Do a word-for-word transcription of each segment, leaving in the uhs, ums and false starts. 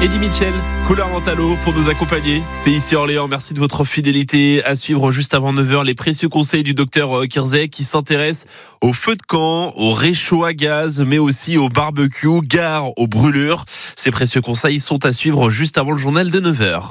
Eddie Mitchell, Couleur Mentalo pour nous accompagner. C'est ici Orléans. Merci de votre fidélité. À suivre juste avant neuf heures, les précieux conseils du docteur Kirzek qui s'intéresse au feu de camp, au réchaud à gaz, mais aussi au barbecue, gare aux brûlures. Ces précieux conseils sont à suivre juste avant le journal de neuf heures.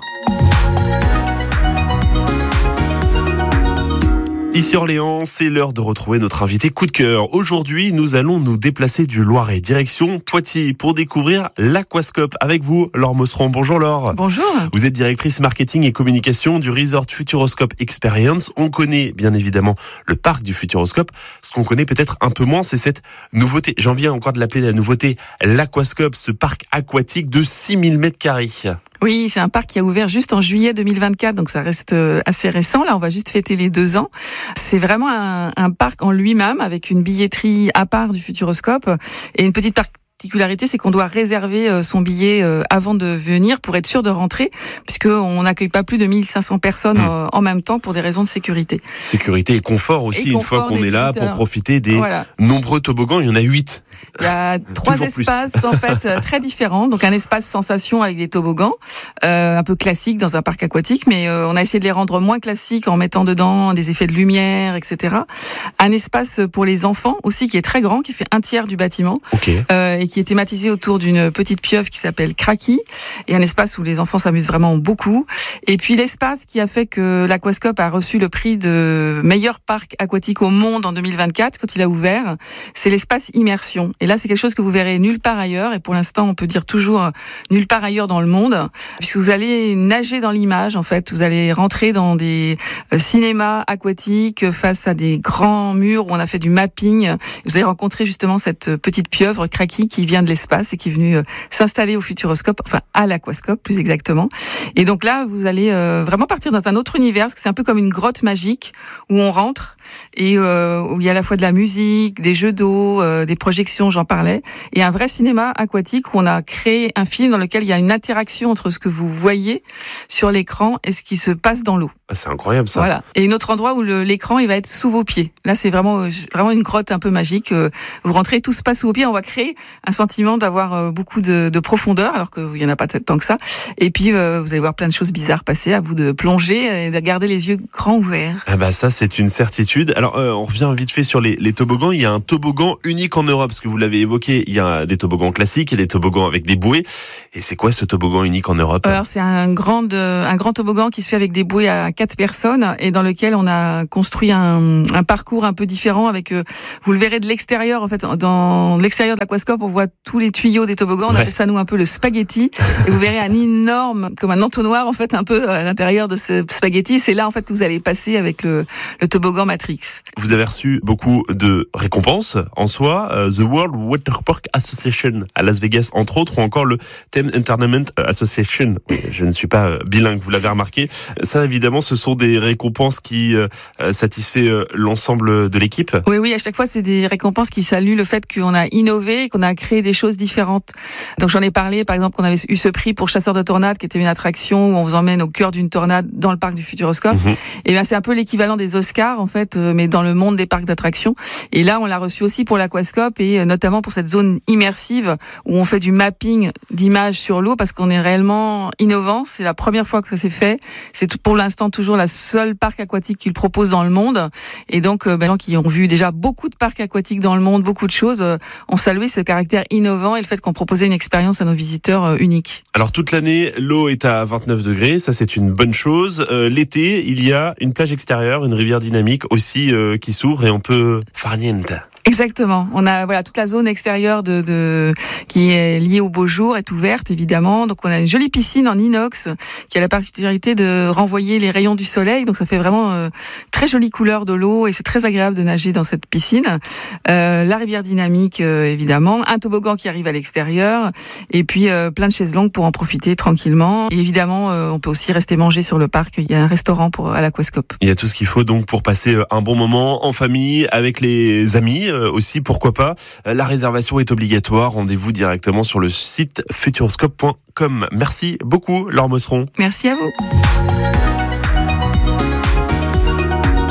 Ici Orléans, c'est l'heure de retrouver notre invité coup de cœur. Aujourd'hui, nous allons nous déplacer du Loiret, direction Poitiers, pour découvrir l'Aquascope. Avec vous, Laure Mosseron. Bonjour Laure. Bonjour. Vous êtes directrice marketing et communication du Resort Futuroscope Experience. On connaît bien évidemment le parc du Futuroscope. Ce qu'on connaît peut-être un peu moins, c'est cette nouveauté. J'en viens encore de l'appeler la nouveauté, l'Aquascope, ce parc aquatique de six mille mètres carrés. Oui, c'est un parc qui a ouvert juste en juillet deux mille vingt-quatre, donc ça reste assez récent. Là, on va juste fêter les deux ans. C'est vraiment un, un parc en lui-même, avec une billetterie à part du Futuroscope et une petite particularité, c'est qu'on doit réserver son billet avant de venir pour être sûr de rentrer, puisqu'on n'accueille pas plus de mille cinq cents personnes mmh. en même temps pour des raisons de sécurité. Sécurité et confort aussi, et une confort fois qu'on est là visiteurs. Pour profiter des voilà. nombreux toboggans. Il y en a huit. Il y a trois espaces plus. en fait très différents. Donc un espace sensation avec des toboggans, euh, un peu classique dans un parc aquatique, mais euh, on a essayé de les rendre moins classiques en mettant dedans des effets de lumière, et cetera. Un espace pour les enfants aussi qui est très grand, qui fait un tiers du bâtiment, okay. euh, et qui est thématisé autour d'une petite pieuvre qui s'appelle Cracky, et un espace où les enfants s'amusent vraiment beaucoup. Et puis l'espace qui a fait que l'Aquascope a reçu le prix de meilleur parc aquatique au monde en deux mille vingt-quatre quand il a ouvert, c'est l'espace immersion. Et là, c'est quelque chose que vous verrez nulle part ailleurs. Et pour l'instant, on peut dire toujours nulle part ailleurs dans le monde, puisque vous allez nager dans l'image. En fait, vous allez rentrer dans des cinémas aquatiques face à des grands murs où on a fait du mapping. Vous allez rencontrer justement cette petite pieuvre Cracky qui vient de l'espace et qui est venue s'installer au Futuroscope, enfin à l'Aquascope plus exactement. Et donc là, vous allez vraiment partir dans un autre univers, parce que c'est un peu comme une grotte magique où on rentre et euh, où il y a à la fois de la musique, des jeux d'eau, euh, des projections, j'en parlais, et un vrai cinéma aquatique où on a créé un film dans lequel il y a une interaction entre ce que vous voyez sur l'écran et ce qui se passe dans l'eau. C'est incroyable ça. Voilà. Et un autre endroit où le, l'écran il va être sous vos pieds. Là, c'est vraiment vraiment une grotte un peu magique. Vous rentrez, tout se passe sous vos pieds. On va créer un sentiment d'avoir beaucoup de, de profondeur, alors qu'il y en a pas tant que ça. Et puis euh, vous allez voir plein de choses bizarres passer. À vous de plonger et de garder les yeux grands ouverts. Ah bah ça, c'est une certitude. Alors euh, on revient vite fait sur les, les toboggans. Il y a un toboggan unique en Europe, parce que vous l'avez évoqué. Il y a des toboggans classiques et des toboggans avec des bouées. Et c'est quoi ce toboggan unique en Europe ? Alors c'est un grand un grand toboggan qui se fait avec des bouées à quatre personnes et dans lequel on a construit un, un parcours un peu différent avec, euh, vous le verrez de l'extérieur en fait, dans l'extérieur de l'Aquascope, on voit tous les tuyaux des toboggans, on ouais. appelle ça nous un peu le spaghetti, et vous verrez un énorme, comme un entonnoir en fait un peu à l'intérieur de ce spaghetti, c'est là en fait que vous allez passer avec le, le toboggan Matrix. Vous avez reçu beaucoup de récompenses en soi, euh, The World Waterpark Association à Las Vegas entre autres, ou encore le Ten Entertainment Association. Oui, je ne suis pas bilingue, vous l'avez remarqué. Ça évidemment ce sont des récompenses qui euh, satisfait euh, l'ensemble de l'équipe. Oui, oui, à chaque fois, c'est des récompenses qui saluent le fait qu'on a innové et qu'on a créé des choses différentes. Donc, j'en ai parlé, par exemple, qu'on avait eu ce prix pour Chasseurs de tornades, qui était une attraction où on vous emmène au cœur d'une tornade dans le parc du Futuroscope. Mmh. Et bien, c'est un peu l'équivalent des Oscars, en fait, mais dans le monde des parcs d'attractions. Et là, on l'a reçu aussi pour l'Aquascope et notamment pour cette zone immersive où on fait du mapping d'images sur l'eau parce qu'on est réellement innovant. C'est la première fois que ça s'est fait. C'est tout, pour l'instant toujours la seule parc aquatique qu'il propose dans le monde. Et donc, euh, ben, qui ont vu déjà beaucoup de parcs aquatiques dans le monde, beaucoup de choses, euh, ont salué ce caractère innovant et le fait qu'on proposait une expérience à nos visiteurs euh, unique. Alors, toute l'année, l'eau est à vingt-neuf degrés. Ça, c'est une bonne chose. Euh, l'été, il y a une plage extérieure, une rivière dynamique aussi euh, qui s'ouvre et on peut faire niente. Exactement. On a voilà toute la zone extérieure de, de qui est liée au beau jour est ouverte évidemment. Donc on a une jolie piscine en inox qui a la particularité de renvoyer les rayons du soleil. Donc ça fait vraiment euh, très jolie couleur de l'eau et c'est très agréable de nager dans cette piscine. Euh, la rivière dynamique euh, évidemment, un toboggan qui arrive à l'extérieur et puis euh, plein de chaises longues pour en profiter tranquillement. Et évidemment, euh, on peut aussi rester manger sur le parc. Il y a un restaurant pour à l'Aquascope. Il y a tout ce qu'il faut donc pour passer un bon moment en famille avec les amis. Aussi, pourquoi pas. La réservation est obligatoire. Rendez-vous directement sur le site futuroscope point com. Merci beaucoup, Laure Mosseron. Merci à vous.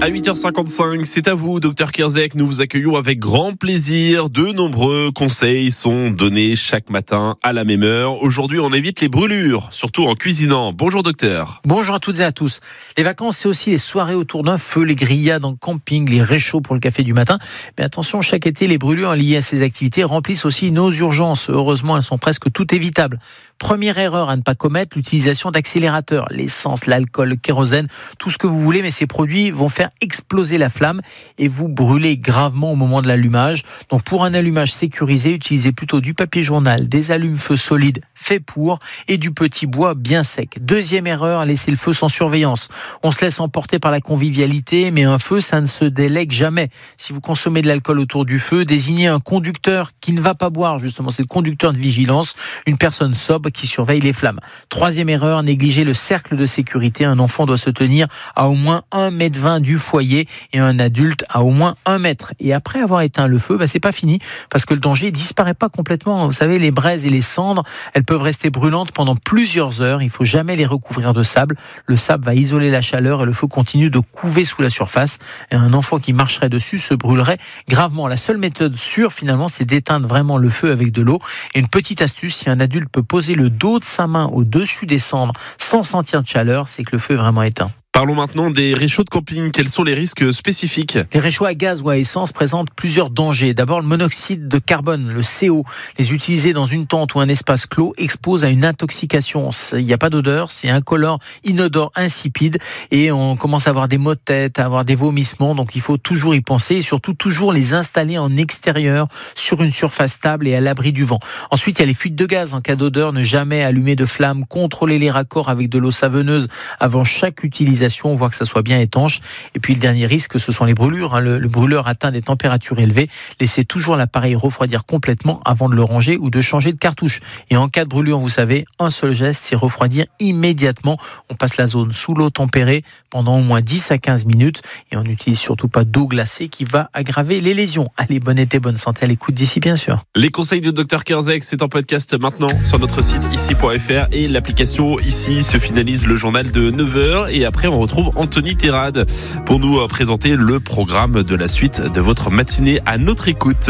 À huit heures cinquante-cinq, c'est à vous, docteur Kierzek. Nous vous accueillons avec grand plaisir. De nombreux conseils sont donnés chaque matin à la même heure. Aujourd'hui, on évite les brûlures, surtout en cuisinant. Bonjour, docteur. Bonjour à toutes et à tous. Les vacances, c'est aussi les soirées autour d'un feu, les grillades en camping, les réchauds pour le café du matin. Mais attention, chaque été, les brûlures liées à ces activités remplissent aussi nos urgences. Heureusement, elles sont presque toutes évitables. Première erreur à ne pas commettre, l'utilisation d'accélérateurs, l'essence, l'alcool, le kérosène, tout ce que vous voulez, mais ces produits vont faire exploser la flamme et vous brûler gravement au moment de l'allumage. Donc pour un allumage sécurisé, utilisez plutôt du papier journal, des allumes-feu solides faits pour et du petit bois bien sec. Deuxième erreur, laisser le feu sans surveillance. On se laisse emporter par la convivialité, mais un feu, ça ne se délègue jamais. Si vous consommez de l'alcool autour du feu, désignez un conducteur qui ne va pas boire, justement, c'est le conducteur de vigilance, une personne sobre qui surveille les flammes. Troisième erreur, négliger le cercle de sécurité. Un enfant doit se tenir à au moins un mètre vingt du foyer et un adulte à au moins un mètre. Et après avoir éteint le feu, bah, c'est pas fini parce que le danger disparaît pas complètement. Vous savez, les braises et les cendres, elles peuvent rester brûlantes pendant plusieurs heures. Il faut jamais les recouvrir de sable. Le sable va isoler la chaleur et le feu continue de couver sous la surface. Et un enfant qui marcherait dessus se brûlerait gravement. La seule méthode sûre, finalement, c'est d'éteindre vraiment le feu avec de l'eau. Et une petite astuce, si un adulte peut poser le dos de sa main au-dessus des cendres sans sentir de chaleur, c'est que le feu est vraiment éteint. Parlons maintenant des réchauds de camping. Quels sont les risques spécifiques ? Les réchauds à gaz ou à essence présentent plusieurs dangers. D'abord, le monoxyde de carbone, le C O. Les utiliser dans une tente ou un espace clos expose à une intoxication. Il n'y a pas d'odeur, c'est incolore, inodore, insipide. Et on commence à avoir des maux de tête, à avoir des vomissements. Donc il faut toujours y penser et surtout toujours les installer en extérieur, sur une surface stable et à l'abri du vent. Ensuite, il y a les fuites de gaz. En cas d'odeur, ne jamais allumer de flamme. Contrôler les raccords avec de l'eau savonneuse avant chaque utilisation. Voir que ça soit bien étanche. Et puis le dernier risque, ce sont les brûlures. Le, le brûleur atteint des températures élevées. Laissez toujours l'appareil refroidir complètement avant de le ranger ou de changer de cartouche. Et en cas de brûlure, vous savez, un seul geste, c'est refroidir immédiatement. On passe la zone sous l'eau tempérée pendant au moins dix à quinze minutes. Et on n'utilise surtout pas d'eau glacée qui va aggraver les lésions. Allez, bon été, bonne santé à l'écoute d'ici, bien sûr. Les conseils du docteur Kierzek, c'est en podcast maintenant sur notre site ici point f r et l'application Ici. Se finalise le journal de neuf heures et après on retrouve Anthony Terrade pour nous présenter le programme de la suite de votre matinée à notre écoute.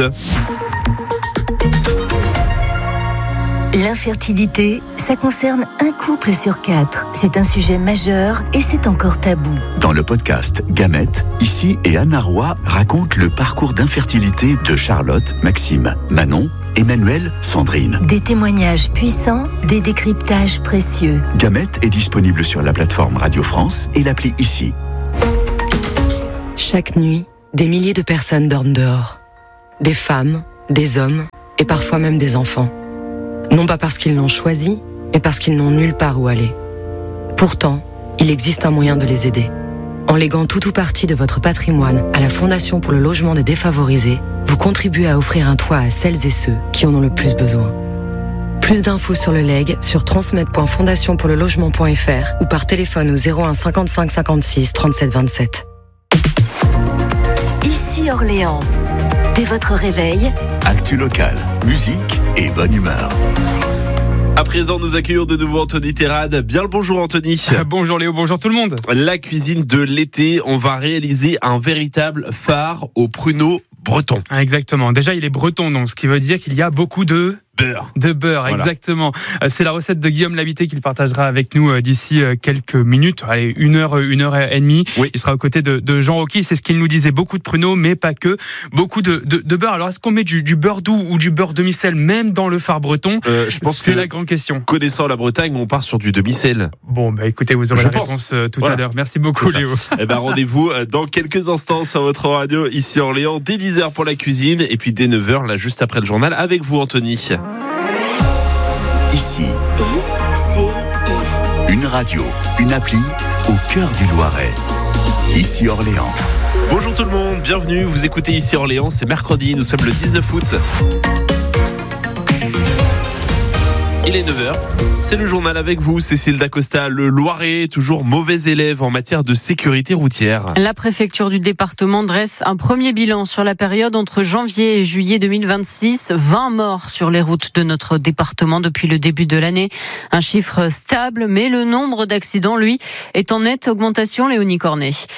L'infertilité, ça concerne un couple sur quatre. C'est un sujet majeur et c'est encore tabou. Dans le podcast Gamètes, Ici et Anna Roy racontent le parcours d'infertilité de Charlotte, Maxime, Manon, Emmanuel, Sandrine. Des témoignages puissants, des décryptages précieux. Gamètes est disponible sur la plateforme Radio France et l'appli Ici. Chaque nuit, des milliers de personnes dorment dehors. Des femmes, des hommes et parfois même des enfants. Non pas parce qu'ils l'ont choisi, mais parce qu'ils n'ont nulle part où aller. Pourtant, il existe un moyen de les aider. En léguant tout ou partie de votre patrimoine à la Fondation pour le logement des défavorisés, vous contribuez à offrir un toit à celles et ceux qui en ont le plus besoin. Plus d'infos sur le legs sur transmet point fondation pour le logement point f r ou par téléphone au zéro un cinquante-cinq cinquante-six trente-sept vingt-sept. Ici Orléans. Dès votre réveil, actu locale, musique et bonne humeur. À présent, nous accueillons de nouveau Anthony Terrade. Bien le bonjour Anthony. Bonjour Léo, bonjour tout le monde. La cuisine de l'été, on va réaliser un véritable phare au pruneau breton. Ah, exactement. Déjà, il est breton, donc ce qui veut dire qu'il y a beaucoup de beurre. De beurre, voilà. Exactement. C'est la recette de Guillaume Labité qu'il partagera avec nous d'ici quelques minutes. Allez, une heure, une heure et demie. Oui. Il sera aux côtés de, de Jean Rocky. C'est ce qu'il nous disait. Beaucoup de pruneaux, mais pas que. Beaucoup de, de, de beurre. Alors, est-ce qu'on met du, du beurre doux ou du beurre demi-sel, même dans le phare breton? euh, Je pense c'est que la grande question. Connaissant la Bretagne, on part sur du demi-sel. Bon, bah écoutez, vous aurez Je la pense. réponse euh, tout voilà. à l'heure. Merci beaucoup, Léo. Eh ben, rendez-vous dans quelques instants sur votre radio ici à Orléans, dès dix heures pour la cuisine et puis dès neuf heures, là, juste après le journal, avec vous, Anthony. Ici, I-C-I. une radio, une appli au cœur du Loiret. Ici Orléans. Bonjour tout le monde, bienvenue, vous écoutez Ici Orléans, c'est mercredi, nous sommes le dix-neuf août. Il est neuf heures, c'est le journal avec vous, Cécile Dacosta. Le Loiret, toujours mauvais élève en matière de sécurité routière. La préfecture du département dresse un premier bilan sur la période entre janvier et juillet deux mille vingt-six. vingt morts sur les routes de notre département depuis le début de l'année. Un chiffre stable, mais le nombre d'accidents, lui, est en nette augmentation, Léonie Cornet.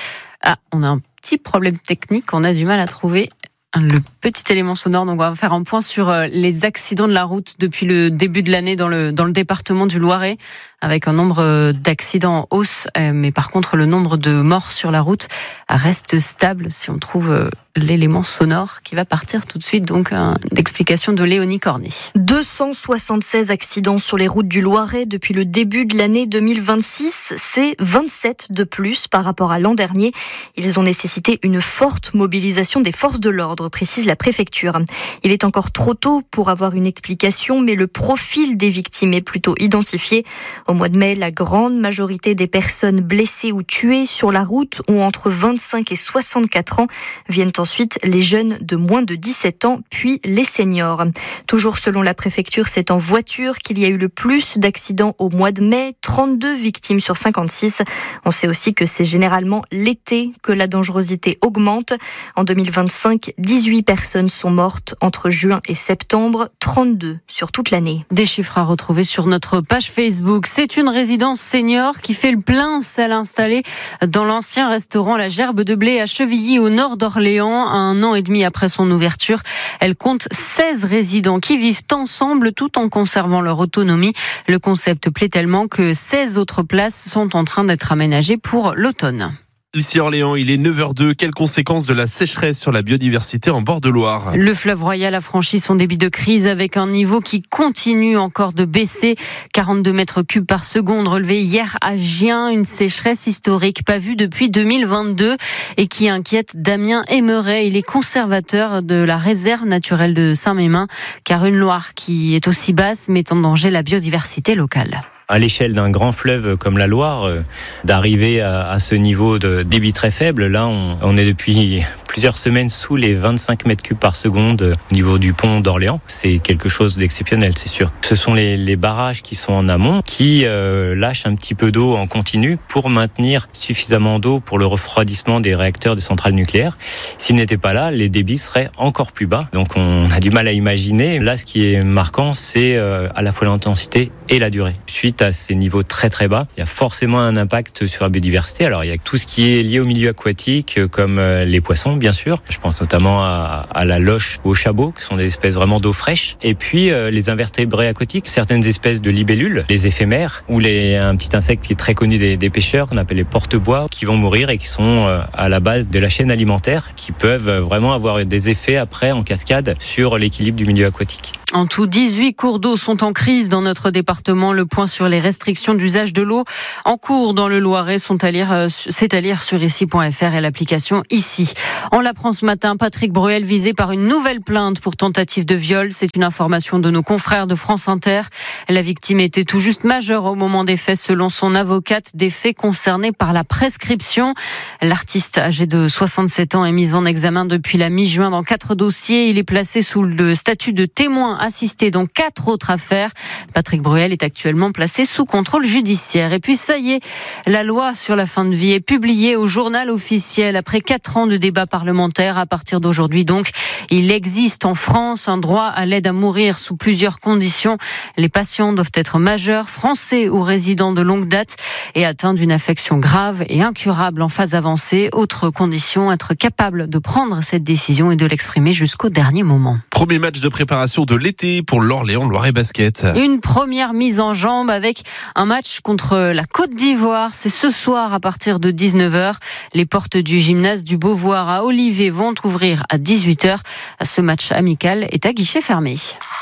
Ah, on a un petit problème technique, on a du mal à trouver le petit élément sonore. Donc on va faire un point sur les accidents de la route depuis le début de l'année dans le, dans le département du Loiret, avec un nombre d'accidents en hausse, mais par contre le nombre de morts sur la route reste stable si on trouve l'élément sonore qui va partir tout de suite. Donc une explication de Léonie Cornet. deux cent soixante-seize accidents sur les routes du Loiret depuis le début de l'année deux mille vingt-six, c'est vingt-sept de plus par rapport à l'an dernier. Ils ont nécessité une forte mobilisation des forces de l'ordre, précise la préfecture. Il est encore trop tôt pour avoir une explication, mais le profil des victimes est plutôt identifié. Au mois de mai, la grande majorité des personnes blessées ou tuées sur la route ont entre vingt-cinq et soixante-quatre ans. Viennent ensuite les jeunes de moins de dix-sept ans, puis les seniors. Toujours selon la préfecture, c'est en voiture qu'il y a eu le plus d'accidents au mois de mai, trente-deux victimes sur cinquante-six. On sait aussi que c'est généralement l'été que la dangerosité augmente. En deux mille vingt-cinq, dix-huit personnes sont mortes entre juin et septembre, trente-deux sur toute l'année. Des chiffres à retrouver sur notre page Facebook. C'est une résidence senior qui fait le plein, celle installée dans l'ancien restaurant La Gerbe de Blé à Chevilly au nord d'Orléans. Un an et demi après son ouverture, elle compte seize résidents qui vivent ensemble tout en conservant leur autonomie. Le concept plaît tellement que seize autres places sont en train d'être aménagées pour l'automne. Ici Orléans, il est neuf heures zéro. Quelles conséquences de la sécheresse sur la biodiversité en bord de Loire ? Le fleuve Royal a franchi son débit de crise avec un niveau qui continue encore de baisser. quarante-deux mètres cubes par seconde relevés hier à Gien. Une sécheresse historique pas vue depuis deux mille vingt-deux et qui inquiète Damien Aimeret. Il est conservateur de la réserve naturelle de Saint-Mémin, car une Loire qui est aussi basse met en danger la biodiversité locale. À l'échelle d'un grand fleuve comme la Loire, euh, d'arriver à, à ce niveau de débit très faible, là on, on est depuis plusieurs semaines sous les vingt-cinq mètres cubes par seconde euh, au niveau du pont d'Orléans. C'est quelque chose d'exceptionnel, c'est sûr. Ce sont les, les barrages qui sont en amont qui euh, lâchent un petit peu d'eau en continu pour maintenir suffisamment d'eau pour le refroidissement des réacteurs des centrales nucléaires. S'ils n'étaient pas là, les débits seraient encore plus bas. Donc on a du mal à imaginer. Là, ce qui est marquant, c'est euh, à la fois l'intensité et la durée. Suite à ces niveaux très très bas, il y a forcément un impact sur la biodiversité. Alors il y a tout ce qui est lié au milieu aquatique, comme les poissons bien sûr. Je pense notamment à, à la loche ou au chabot, qui sont des espèces vraiment d'eau fraîche. Et puis euh, les invertébrés aquatiques, certaines espèces de libellules, les éphémères, ou les, un petit insecte qui est très connu des, des pêcheurs, qu'on appelle les porte-bois, qui vont mourir et qui sont euh, à la base de la chaîne alimentaire, qui peuvent vraiment avoir des effets après en cascade sur l'équilibre du milieu aquatique. En tout, dix-huit cours d'eau sont en crise dans notre département. Le point sur les restrictions d'usage de l'eau en cours dans le Loiret sont à lire, c'est à lire sur ici point f r et l'application Ici. On l'apprend ce matin, Patrick Bruel visé par une nouvelle plainte pour tentative de viol. C'est une information de nos confrères de France Inter. La victime était tout juste majeure au moment des faits, selon son avocate, des faits concernés par la prescription. L'artiste âgé de soixante-sept ans est mis en examen depuis la mi-juin dans quatre dossiers. Il est placé sous le statut de témoin assisté dans quatre autres affaires. Patrick Bruel est actuellement placé sous contrôle judiciaire. Et puis ça y est, la loi sur la fin de vie est publiée au journal officiel après quatre ans de débats parlementaires. À partir d'aujourd'hui donc, il existe en France un droit à l'aide à mourir sous plusieurs conditions. Les patients doivent être majeurs, français ou résidents de longue date et atteints d'une affection grave et incurable en phase avancée. Autre condition, être capable de prendre cette décision et de l'exprimer jusqu'au dernier moment. Premier match de préparation de l'été pour l'Orléans Loiret Basket. Une première mise en jambe avec un match contre la Côte d'Ivoire. C'est ce soir à partir de dix-neuf heures. Les portes du gymnase du Beauvoir à Olivet vont ouvrir à dix-huit heures. Ce match amical est à guichet fermé.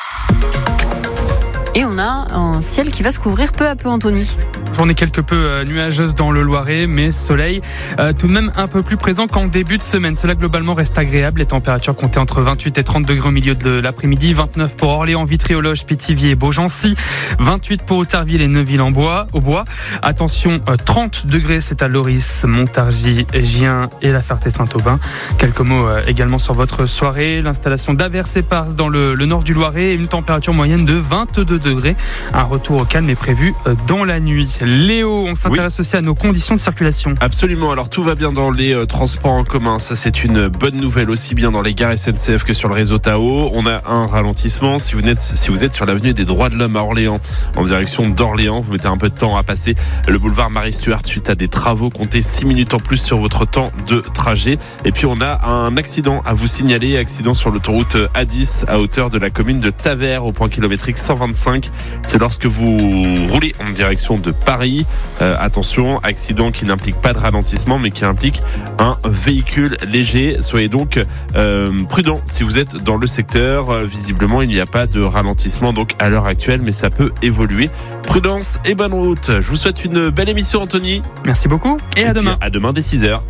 Et on a un ciel qui va se couvrir peu à peu, Anthony. Journée quelque peu nuageuse dans le Loiret, mais soleil euh, tout de même un peu plus présent qu'en début de semaine. Cela globalement reste agréable. Les températures comptaient entre vingt-huit et trente degrés au milieu de l'après-midi. vingt-neuf pour Orléans, Vitry-aux-Loges, Pithiviers et Beaugency. vingt-huit pour Outarville et Neuville-en-Bois. Au bois. Attention, euh, trente degrés, c'est à Loris, Montargis, Gien et la Ferté-Saint-Aubin. Quelques mots euh, également sur votre soirée. L'installation d'Avers-Éparses dans le, le nord du Loiret. Une température moyenne de vingt-deux degrés. Un retour au calme est prévu dans la nuit. Léo, on s'intéresse oui. aussi à nos conditions de circulation. Absolument, alors tout va bien dans les euh, transports en commun, ça c'est une bonne nouvelle, aussi bien dans les gares S N C F que sur le réseau Tao. On a un ralentissement si vous êtes, si vous êtes sur l'avenue des Droits de l'Homme à Orléans, en direction d'Orléans, vous mettez un peu de temps à passer le boulevard Marie-Stuart suite à des travaux, comptez six minutes en plus sur votre temps de trajet. Et puis on a un accident à vous signaler, accident sur l'autoroute A dix à hauteur de la commune de Tavers au point kilométrique cent vingt-cinq. C'est lorsque vous roulez en direction de Paris. Euh, attention, accident qui n'implique pas de ralentissement mais qui implique un véhicule léger. Soyez donc euh, prudents si vous êtes dans le secteur. Euh, visiblement, il n'y a pas de ralentissement donc à l'heure actuelle, mais ça peut évoluer. Prudence et bonne route. Je vous souhaite une belle émission, Anthony. Merci beaucoup et, et à demain. À demain dès six heures.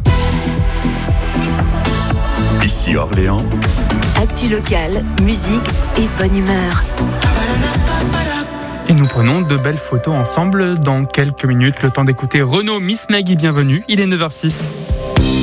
Ici Orléans. Actu locale, musique et bonne humeur. Et nous prenons de belles photos ensemble dans quelques minutes. Le temps d'écouter Renaud, Miss Maggie, bienvenue. Il est neuf heures six.